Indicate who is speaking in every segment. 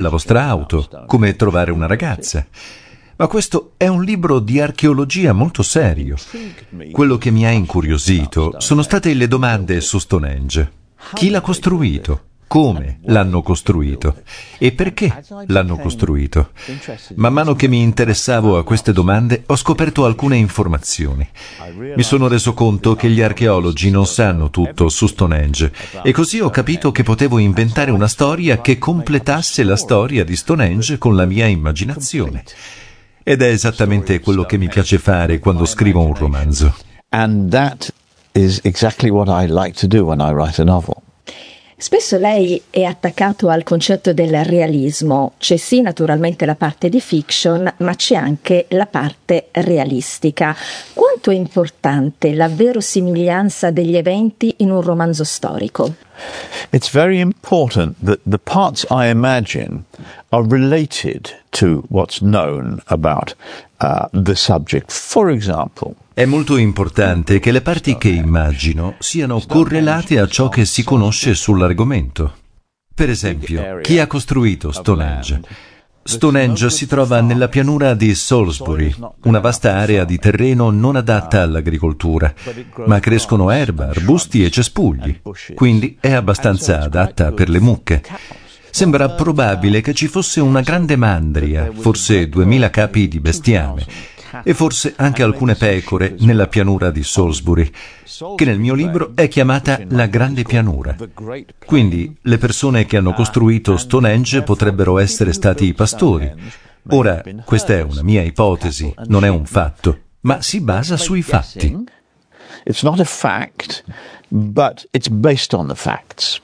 Speaker 1: la vostra auto, come trovare una ragazza. Ma questo è un libro di archeologia molto serio. Quello che mi ha incuriosito sono state le domande su Stonehenge. Chi l'ha costruito? Come l'hanno costruito? E perché l'hanno costruito? Man mano che mi interessavo a queste domande ho scoperto alcune informazioni. Mi sono reso conto che gli archeologi non sanno tutto su Stonehenge e così ho capito che potevo inventare una storia che completasse la storia di Stonehenge con la mia immaginazione. Ed è esattamente quello che mi piace fare quando scrivo un romanzo.
Speaker 2: And that is exactly what I like to do when I write a novel.
Speaker 3: Spesso lei è attaccato al concetto del realismo. C'è sì naturalmente la parte di fiction, ma c'è anche la parte realistica. Quanto è importante la verosimiglianza degli eventi in un romanzo storico?
Speaker 2: It's very important that the parts I imagine are related to what's known about the subject. For example,
Speaker 1: è molto importante che le parti che immagino siano correlate a ciò che si conosce sull'argomento. Per esempio, chi ha costruito Stonehenge? Stonehenge si trova nella pianura di Salisbury, una vasta area di terreno non adatta all'agricoltura, ma crescono erba, arbusti e cespugli, quindi è abbastanza adatta per le mucche. Sembra probabile che ci fosse una grande mandria, forse 2000 capi di bestiame, e forse anche alcune pecore nella pianura di Salisbury, che nel mio libro è chiamata la Grande Pianura. Quindi le persone che hanno costruito Stonehenge potrebbero essere stati i pastori. Ora, questa è una mia ipotesi, non è un fatto, ma si basa sui fatti.
Speaker 2: It's not a fact, but it's based on the facts.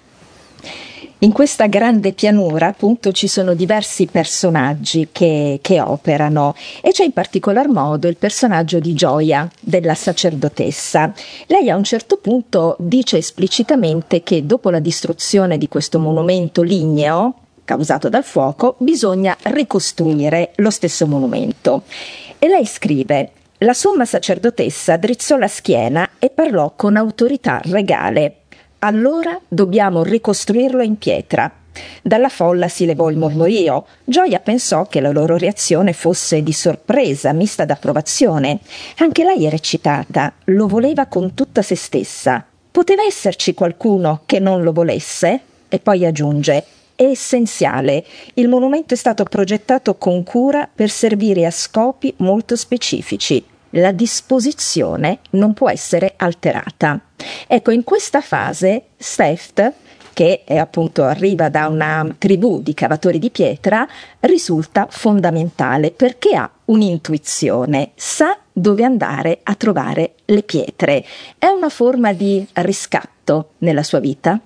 Speaker 3: In questa grande pianura, appunto, ci sono diversi personaggi che operano e c'è in particolar modo il personaggio di Gioia, della sacerdotessa. Lei a un certo punto dice esplicitamente che dopo la distruzione di questo monumento ligneo, causato dal fuoco, bisogna ricostruire lo stesso monumento. E lei scrive: «La somma sacerdotessa drizzò la schiena e parlò con autorità regale. Allora dobbiamo ricostruirlo in pietra». Dalla folla si levò il mormorio. Gioia pensò che la loro reazione fosse di sorpresa, mista d'approvazione. Anche lei era eccitata, lo voleva con tutta se stessa. Poteva esserci qualcuno che non lo volesse? E poi aggiunge: «È essenziale. Il monumento è stato progettato con cura per servire a scopi molto specifici. La disposizione non può essere alterata». Ecco, in questa fase Seft, che appunto arriva da una tribù di cavatori di pietra, risulta fondamentale perché ha un'intuizione, sa dove andare a trovare le pietre. È una forma di riscatto nella sua vita?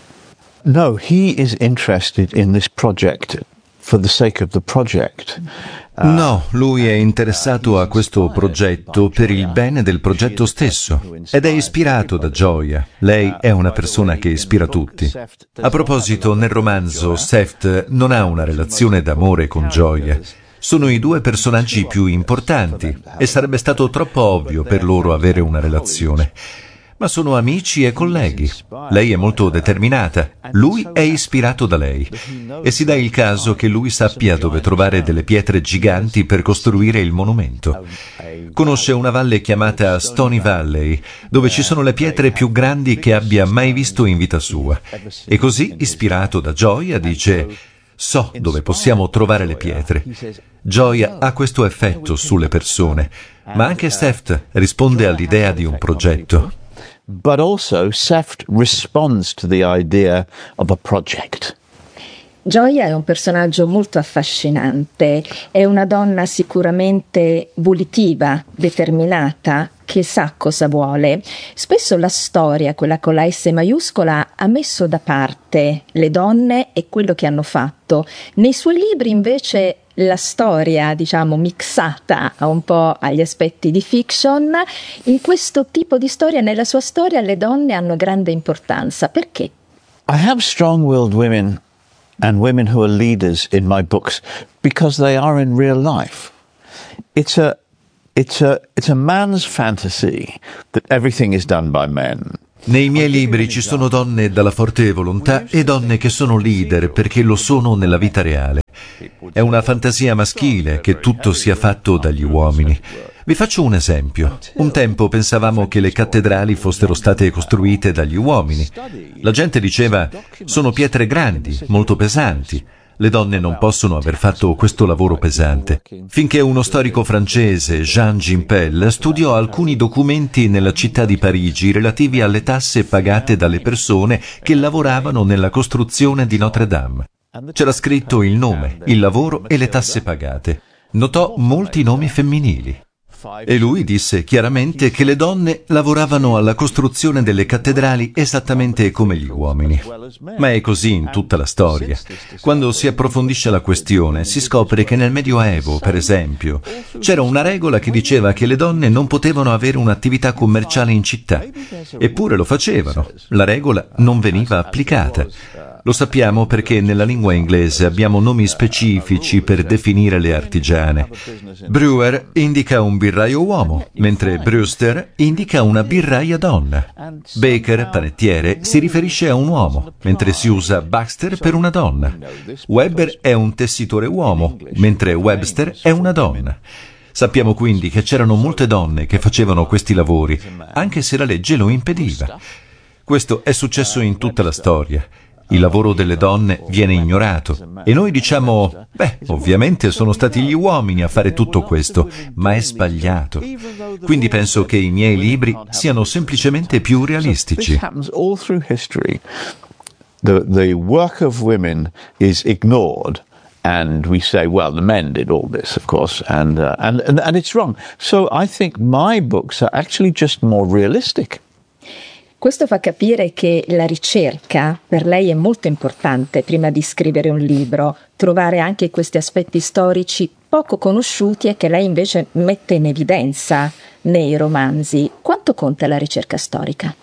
Speaker 2: No, he is interested in this project for the sake of the project.
Speaker 1: No, lui è interessato a questo progetto per il bene del progetto stesso ed è ispirato da Gioia. Lei è una persona che ispira tutti. A proposito, nel romanzo Seft non ha una relazione d'amore con Gioia. Sono i due personaggi più importanti e sarebbe stato troppo ovvio per loro avere una relazione. Ma sono amici e colleghi. Lei è molto determinata, lui è ispirato da lei e si dà il caso che lui sappia dove trovare delle pietre giganti per costruire il monumento. Conosce una valle chiamata Stony Valley, dove ci sono le pietre più grandi che abbia mai visto in vita sua. E così, ispirato da Gioia, dice: «So dove possiamo trovare le pietre». Gioia ha questo effetto sulle persone, ma anche Seft risponde all'idea di un progetto.
Speaker 2: But also Seft responds to the idea of a project.
Speaker 3: Gioia è un personaggio molto affascinante, è una donna sicuramente volitiva, determinata, che sa cosa vuole. Spesso la storia, quella con la S maiuscola, ha messo da parte le donne e quello che hanno fatto. Nei suoi libri invece la storia, diciamo, mixata un po' agli aspetti di fiction. In questo tipo di storia, nella sua storia, le donne hanno grande importanza. Perché?
Speaker 2: I have strong-willed women and women who are leaders in my books because they are in real life. It's a man's fantasy that everything is done by men.
Speaker 1: Nei miei libri ci sono donne dalla forte volontà e donne che sono leader perché lo sono nella vita reale. È una fantasia maschile che tutto sia fatto dagli uomini. Vi faccio un esempio. Un tempo pensavamo che le cattedrali fossero state costruite dagli uomini. La gente diceva: sono pietre grandi, molto pesanti. Le donne non possono aver fatto questo lavoro pesante. Finché uno storico francese, Jean Gimpel, studiò alcuni documenti nella città di Parigi relativi alle tasse pagate dalle persone che lavoravano nella costruzione di Notre Dame. C'era scritto il nome, il lavoro e le tasse pagate. Notò molti nomi femminili. E lui disse chiaramente che le donne lavoravano alla costruzione delle cattedrali esattamente come gli uomini. Ma è così in tutta la storia. Quando si approfondisce la questione, si scopre che nel Medioevo, per esempio, c'era una regola che diceva che le donne non potevano avere un'attività commerciale in città. Eppure lo facevano. La regola non veniva applicata. Lo sappiamo perché nella lingua inglese abbiamo nomi specifici per definire le artigiane. Brewer indica un birraio uomo, mentre Brewster indica una birraia donna. Baker, panettiere, si riferisce a un uomo, mentre si usa Baxter per una donna. Webber è un tessitore uomo, mentre Webster è una donna. Sappiamo quindi che c'erano molte donne che facevano questi lavori, anche se la legge lo impediva. Questo è successo in tutta la storia. Il lavoro delle donne viene ignorato e noi diciamo: ovviamente sono stati gli uomini a fare tutto questo, ma è sbagliato. Quindi penso che i miei libri siano semplicemente più realistici.
Speaker 2: The work of women is ignored. And we say, well, the men did all this, of course, and it's wrong. So I think my books are actually just more realistic.
Speaker 3: Questo fa capire che la ricerca per lei è molto importante prima di scrivere un libro, trovare anche questi aspetti storici poco conosciuti e che lei invece mette in evidenza nei romanzi. Quanto conta la ricerca storica?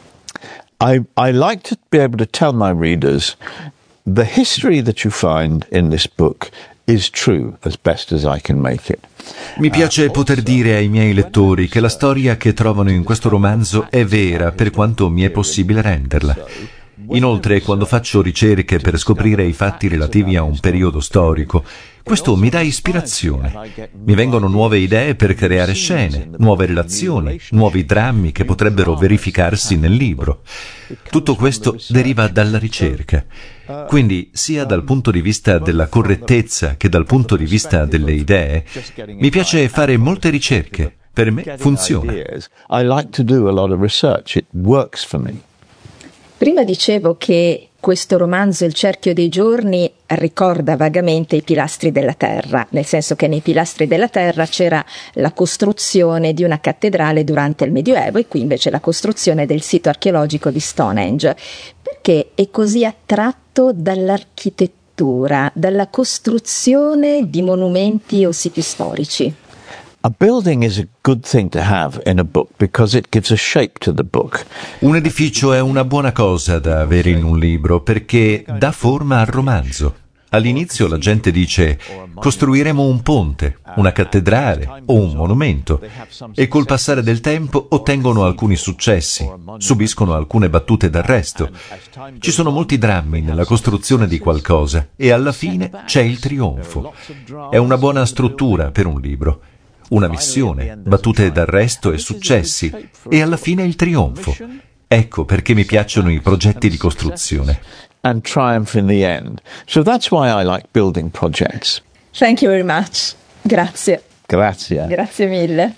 Speaker 2: I like to be able to tell my readers the history that you find in this book is true as best as I can make it.
Speaker 1: Mi piace poter dire ai miei lettori che la storia che trovano in questo romanzo è vera per quanto mi è possibile renderla. Inoltre, quando faccio ricerche per scoprire i fatti relativi a un periodo storico, questo mi dà ispirazione. Mi vengono nuove idee per creare scene, nuove relazioni, nuovi drammi che potrebbero verificarsi nel libro. Tutto questo deriva dalla ricerca. Quindi, sia dal punto di vista della correttezza che dal punto di vista delle idee, mi piace fare molte ricerche. Per me funziona.
Speaker 2: I like to do a lot of research. It works for me.
Speaker 3: Prima dicevo che questo romanzo, Il cerchio dei giorni, ricorda vagamente i pilastri della terra, nel senso che nei pilastri della terra c'era la costruzione di una cattedrale durante il Medioevo e qui invece la costruzione del sito archeologico di Stonehenge. Perché è così attratto dall'architettura, dalla costruzione di monumenti o siti storici?
Speaker 2: A building is a good thing to have in a book because it gives a shape to the book.
Speaker 1: Un edificio è una buona cosa da avere in un libro perché dà forma al romanzo. All'inizio la gente dice: costruiremo un ponte, una cattedrale o un monumento, e col passare del tempo ottengono alcuni successi, subiscono alcune battute d'arresto. Ci sono molti drammi nella costruzione di qualcosa e alla fine c'è il trionfo. È una buona struttura per un libro. Una missione, battute d'arresto e successi, e alla fine il trionfo. Ecco perché mi piacciono i progetti di costruzione.
Speaker 2: And triumph in the end. So that's why I like building projects.
Speaker 3: Thank you very much. Grazie.
Speaker 2: Grazie.
Speaker 3: Grazie mille.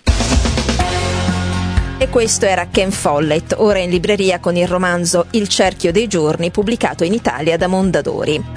Speaker 3: E questo era Ken Follett, ora in libreria con il romanzo Il cerchio dei giorni, pubblicato in Italia da Mondadori.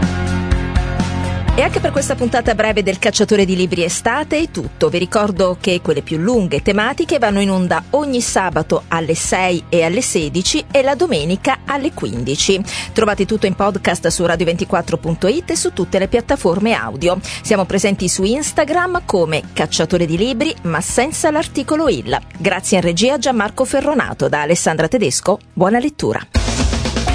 Speaker 3: E anche per questa puntata breve del Cacciatore di Libri Estate è tutto. Vi ricordo che quelle più lunghe tematiche vanno in onda ogni sabato alle 6 e alle 16 e la domenica alle 15. Trovate tutto in podcast su radio24.it e su tutte le piattaforme audio. Siamo presenti su Instagram come Cacciatore di Libri, ma senza l'articolo il. Grazie in regia a Gianmarco Ferronato. Da Alessandra Tedesco, buona lettura.